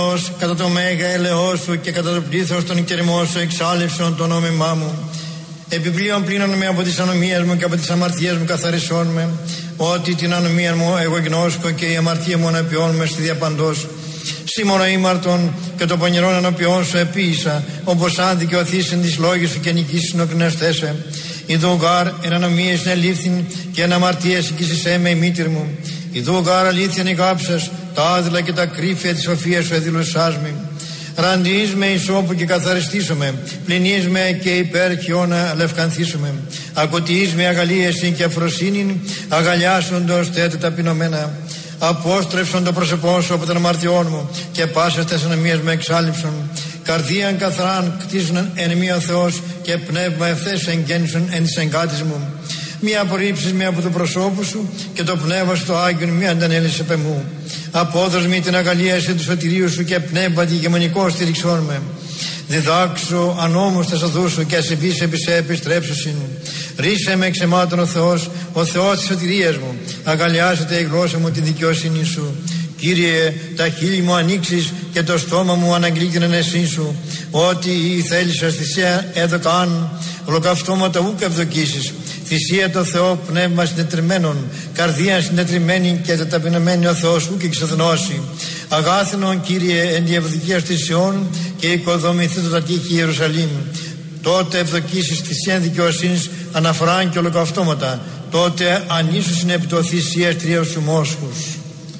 Κατά το μέγα ελεό σου και κατά το πλήθος των κερμών σου εξάλληψον το νόμιμά μου. Επιπλέον πλύνον με από τις ανομίες μου και από τις αμαρτίες μου καθαρισόν με, ότι την ανομία μου εγώ γνώσκω και η αμαρτία μου αναπιών με στη διαπαντός. Σήμωνο ήμαρτον και το πονηρόν ενώπιόν σου επίησα, όπως αν δικαιωθήσιν της λόγης σου και νικήσιν ο κριναστέσε. Ιδού γάρ εν ανομίες ελήφθην και εν αμαρτίες οικήσισέ με η μήτηρ μου. Ιδού γάρ αλήθειαν ηγάψας, τα άδειλα και τα κρύφια της σοφίας σου εδήλωσάς με. Ραντιείς με ισόπου και καθαριστήσομαι, πληνείς με και υπέρ χιώνα λευκανθήσομαι. Ακοτιείς με αγαλίεση και αφροσύνην, αγαλιάσοντος τέτα ταπεινωμένα. Απόστρεψον το πρόσωπό σου από τον αμαρτιών μου και πάσες τες ανομίες με εξάλληψον. Καρδίαν καθαράν κτίζουν εν μία ο Θεός και πνεύμα ευθές εγγέννησον εν της εγκάτης μου. Μη απορρίψεις με από το προσώπου σου και το πνεύμα σου το Άγιον μη αντανέλεις επ' εμού. Απόδος μη την αγαλίαση του σωτηρίου σου και πνεύμα τη γεμονικό στηριξόν με. Διδάξω ανώμους τα σαδούς σου και ασεβείς επί σε επιστρέψουσιν. Ρίσε με εξαιμάτων ο Θεός της σωτηρίας μου. Αγαλιάζεται η γλώσσα μου τη δικαιοσύνη σου. Κύριε, τα χείλη μου ανοίξεις και το στόμα μου αναγγείλει την ενέσή σου. Ότι η θέλησας θυσία έδωκαν, ολοκαυτώματα ούκ ευδοκίσεις. Θυσία το Θεό πνεύμα συντετριμένων, καρδία συντετριμένη και ταπεινωμένη ο Θεός ούκ εξοδνώσει. Αγάθινον Κύριε εν τη ευδοκίας της Ιών και οικοδομηθεί το τα τείχη Ιερουσαλήμ. Τότε ευδοκίσεις θυσία δικαιοσύνης αναφοράν και ολοκαυτώματα. Τότε ανίσως είναι επί το θυσίας τριέως σου μόσχους.